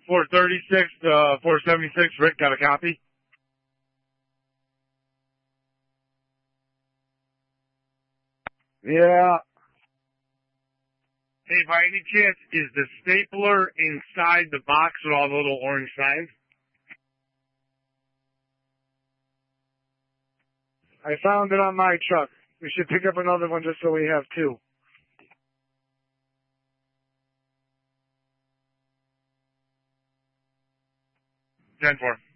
436 to 476. Rick, got a copy? Yeah. Hey, by any chance, is the stapler inside the box with all the little orange signs? I found it on my truck. We should pick up another one just so we have two. Ten four.